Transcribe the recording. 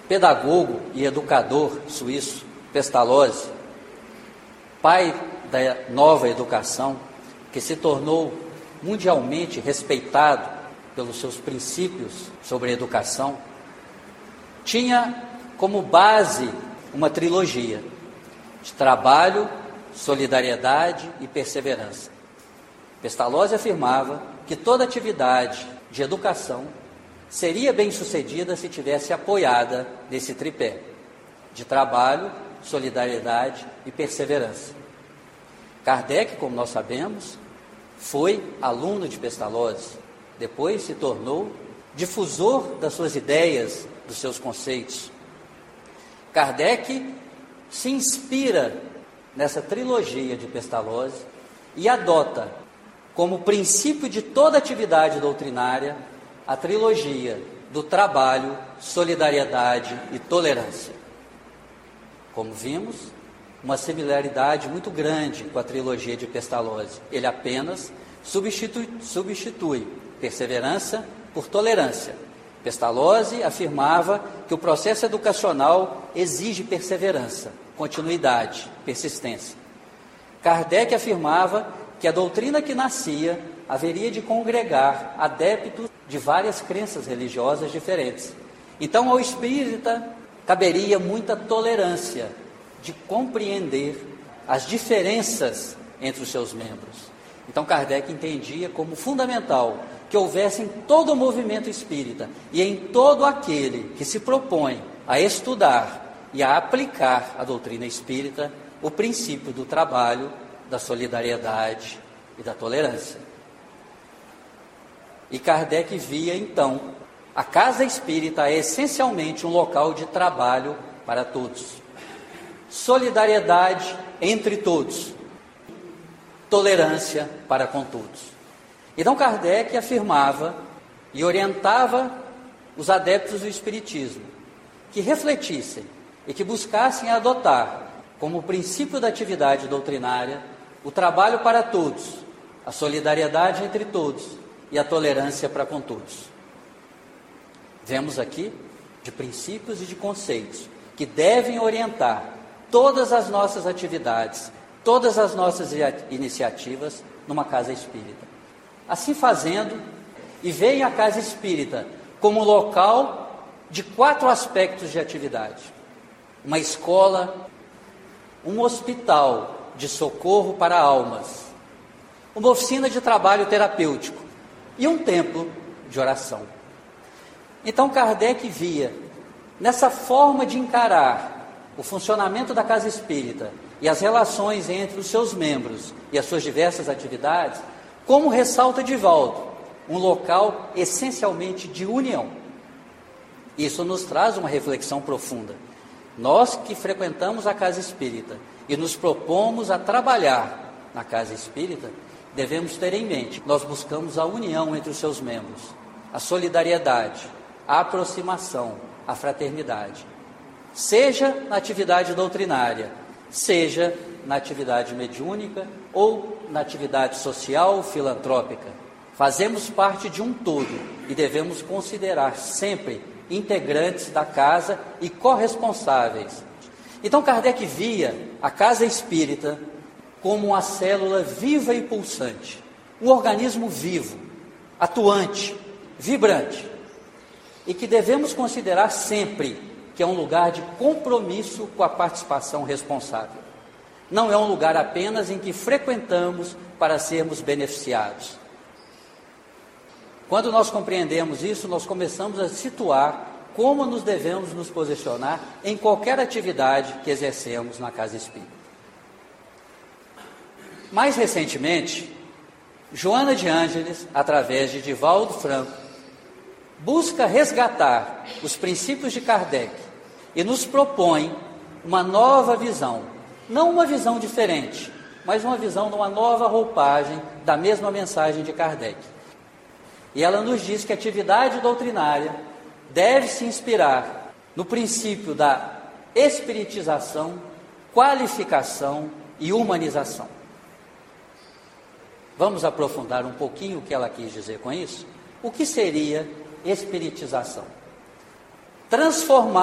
pedagogo e educador suíço, Pestalozzi, pai da nova educação, que se tornou mundialmente respeitado pelos seus princípios sobre a educação, tinha como base uma trilogia de trabalho, solidariedade e perseverança. Pestalozzi afirmava que toda atividade de educação seria bem-sucedida se tivesse apoiada nesse tripé de trabalho, solidariedade e perseverança. Kardec, como nós sabemos, foi aluno de Pestalozzi, depois se tornou difusor das suas ideias, dos seus conceitos. Kardec se inspira nessa trilogia de Pestalozzi e adota como princípio de toda atividade doutrinária a trilogia do trabalho, solidariedade e tolerância. Como vimos, uma similaridade muito grande com a trilogia de Pestalozzi. Ele apenas substitui perseverança por tolerância. Pestalozzi afirmava que o processo educacional exige perseverança, continuidade, persistência. Kardec afirmava que a doutrina que nascia haveria de congregar adeptos de várias crenças religiosas diferentes. Então, ao espírita caberia muita tolerância de compreender as diferenças entre os seus membros. Então, Kardec entendia como fundamental que houvesse em todo o movimento espírita e em todo aquele que se propõe a estudar e a aplicar a doutrina espírita o princípio do trabalho, da solidariedade e da tolerância. E Kardec via, então, a casa espírita é essencialmente um local de trabalho para todos. Solidariedade entre todos. Tolerância para com todos. Então Kardec afirmava e orientava os adeptos do Espiritismo que refletissem e que buscassem adotar como princípio da atividade doutrinária o trabalho para todos, a solidariedade entre todos e a tolerância para com todos. Vemos aqui de princípios e de conceitos que devem orientar todas as nossas atividades, todas as nossas iniciativas numa casa espírita. Assim fazendo, e veem a casa espírita como local de 4 aspectos de atividade: uma escola, um hospital de socorro para almas, uma oficina de trabalho terapêutico e um templo de oração. Então Kardec via nessa forma de encarar o funcionamento da casa espírita e as relações entre os seus membros e as suas diversas atividades, como ressalta Divaldo, um local essencialmente de união. Isso nos traz uma reflexão profunda. Nós que frequentamos a casa espírita e nos propomos a trabalhar na casa espírita, devemos ter em mente, nós buscamos a união entre os seus membros, a solidariedade, a aproximação, a fraternidade. Seja na atividade doutrinária, seja na atividade mediúnica ou na atividade social, filantrópica. Fazemos parte de um todo e devemos considerar sempre integrantes da casa e corresponsáveis. Então Kardec via a casa espírita como uma célula viva e pulsante, um organismo vivo, atuante, vibrante, e que devemos considerar sempre que é um lugar de compromisso com a participação responsável. Não é um lugar apenas em que frequentamos para sermos beneficiados. Quando nós compreendemos isso, nós começamos a situar como nos devemos nos posicionar em qualquer atividade que exercemos na casa espírita. Mais recentemente, Joana de Ângeles, através de Divaldo Franco, busca resgatar os princípios de Kardec e nos propõe uma nova visão, não uma visão diferente, mas uma visão de uma nova roupagem da mesma mensagem de Kardec. E ela nos diz que a atividade doutrinária deve se inspirar no princípio da espiritização, qualificação e humanização. Vamos aprofundar um pouquinho o que ela quis dizer com isso? O que seria espiritização? Transformar